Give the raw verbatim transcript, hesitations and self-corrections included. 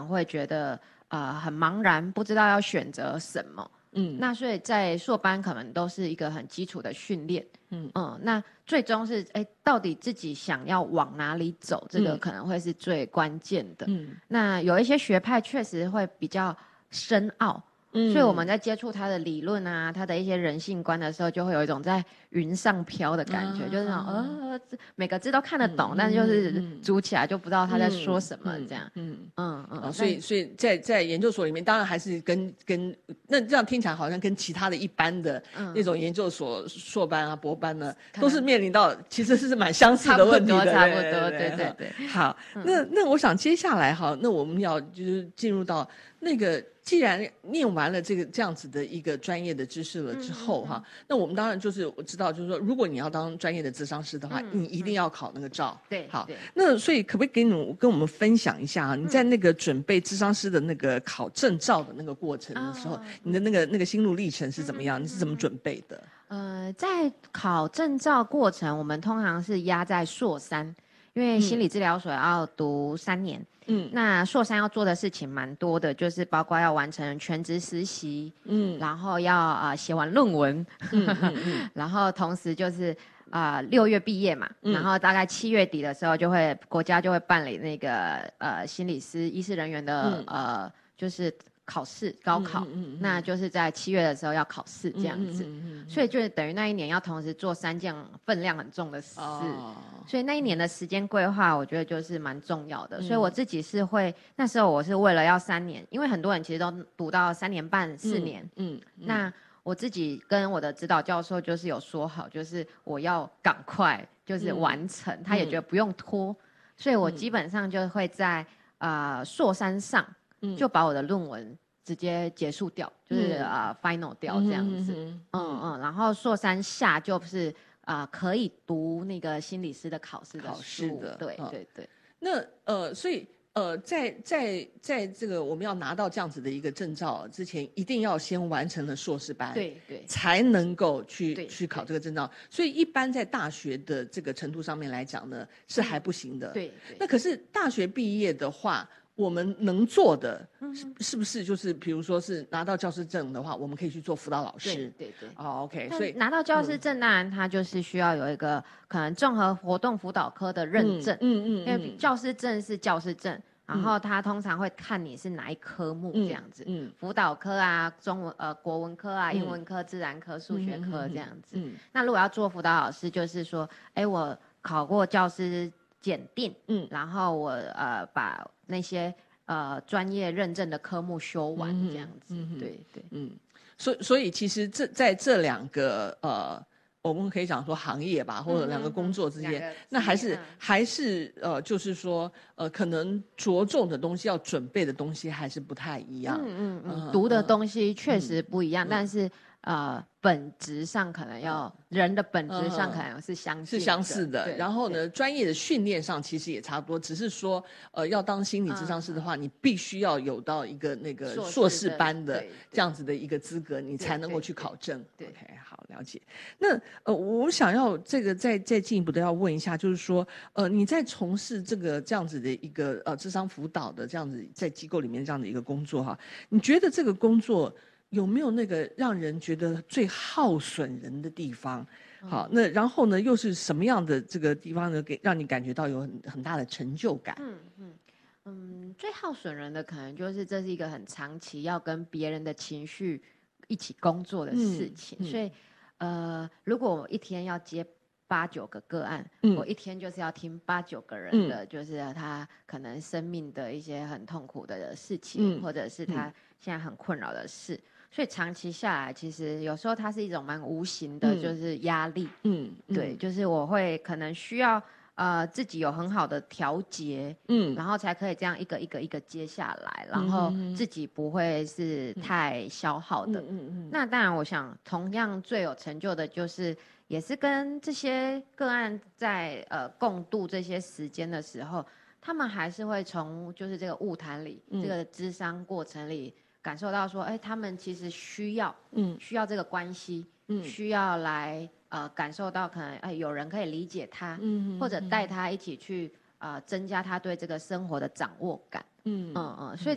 会觉得呃很茫然，不知道要选择什么。嗯，那所以在硕班可能都是一个很基础的训练。嗯嗯，那最终是哎，到底自己想要往哪里走，这个可能会是最关键的。嗯，那有一些学派确实会比较深奥。嗯，所以我们在接触他的理论啊，他的一些人性观的时候，就会有一种在云上飘的感觉，啊、就是那种呃，每个字都看得懂，嗯、但就是读起来就不知道他在说什么这样。嗯嗯嗯、 哦，所以所以在在研究所里面，当然还是跟跟那这样听起来好像跟其他的一般的那种研究所硕班啊、博班呢，都是面临到其实是蛮相似的问题的， 差不多，差不多，对对对。 好，那那我想接下来哈，那我们要就是进入到那个。既然念完了这个这样子的一个专业的知识了之后哈、嗯嗯嗯，那我们当然就是我知道，就是说，如果你要当专业的咨商师的话，嗯、你一定要考那个照。 对， 好，那所以可不可以给你跟我们分享一下啊？你在那个准备咨商师的那个考证照的那个过程的时候，嗯、你的那个那个心路历程是怎么样？嗯、你是怎么准备的？ 呃，在考证照过程，我们通常是压在硕三。因为心理治疗所要读三年，嗯，那硕三要做的事情蛮多的，就是包括要完成全职实习，嗯，然后要呃写完论文，嗯嗯嗯、然后同时就是呃六月毕业嘛，嗯、然后大概七月底的时候就会国家就会办理那个呃心理师、医师人员的、嗯、呃就是考试高考，嗯嗯嗯嗯、那就是在七月的时候要考试这样子，嗯嗯嗯嗯、所以就等于那一年要同时做三件分量很重的事。哦，所以那一年的时间规划，我觉得就是蛮重要的。嗯、所以我自己是会，那时候我是为了要三年，因为很多人其实都读到三年半、四年。嗯，嗯那我自己跟我的指导教授就是有说好，就是我要赶快就是完成，嗯、他也觉得不用拖，所以我基本上就会在呃硕三上就把我的论文直接结束掉，嗯、就是呃 final 掉这样子。嗯 嗯, 嗯, 嗯，然后硕三下就是。啊、呃，可以读那个心理师的考试的考试的， 对、嗯、对对。 那呃，所以呃，在在在这个我们要拿到这样子的一个证照之前，一定要先完成了硕士班， 对对， 才能够去去考这个证照。所以一般在大学的这个程度上面来讲呢，是还不行的。嗯、对对。那可是大学毕业的话。我们能做的是是不是就是比如说是拿到教师证的话，我们可以去做辅导老师？ 对对对。 哦 ，OK， 所以拿到教师证，当然他就是需要有一个可能综合活动辅导科的认证。嗯嗯，嗯，因为教师证是教师证，然后他通常会看你是哪一科目这样子。嗯。嗯辅导科啊，中文呃国文科啊，英文科、自然科、数学科这样子。嗯。那如果要做辅导老师，就是说，哎，我考过教师检定，嗯，然后我呃把那些呃专业认证的科目修完，嗯、这样子，嗯、对对， 嗯，所以所以其实这在这两个呃，我们可以讲说行业吧，或者两个工作之间，嗯、那还是、嗯、还是呃，就是说呃，可能着重的东西要准备的东西还是不太一样， 嗯嗯嗯，呃、读的东西确实不一样，嗯、但是。呃，本质上可能要、嗯、人的本质上可能是相近的、嗯、 是相似的。然后呢，专业的训练上其实也差不多，只是说，呃，要当心理咨商师的话，嗯、你必须要有到一个那个硕士班的这样子的一个资格，你才能够去考证。 对 OK， 好，了解。那呃，我想要这个再再进一步的要问一下，就是说，呃，你在从事这个这样子的一个呃咨商辅导的这样子在机构里面这样的一个工作哈，你觉得这个工作？有没有那个让人觉得最耗损人的地方？好，那然后呢，又是什么样的这个地方呢？给让你感觉到有很很大的成就感？ 嗯嗯嗯，最耗损人的可能就是这是一个很长期要跟别人的情绪一起工作的事情，嗯嗯、所以呃，如果我一天要接八九个个案，嗯、我一天就是要听八九个人的，嗯、就是他可能生命的一些很痛苦的事情，嗯、或者是他现在很困扰的事。所以长期下来，其实有时候它是一种蛮无形的，就是压力。嗯，嗯对，就是我会可能需要呃自己有很好的调节，嗯，然后才可以这样一个一个一个接下来，然后自己不会是太消耗的。嗯嗯嗯。那当然，我想同样最有成就的就是，也是跟这些个案在呃共度这些时间的时候，他们还是会从就是这个晤谈里，嗯、这个諮商过程里。感受到说，哎，他们其实需要，嗯，需要这个关系，嗯，需要来呃感受到可能哎有人可以理解他，嗯，或者带他一起去呃增加他对这个生活的掌握感，嗯嗯嗯，所以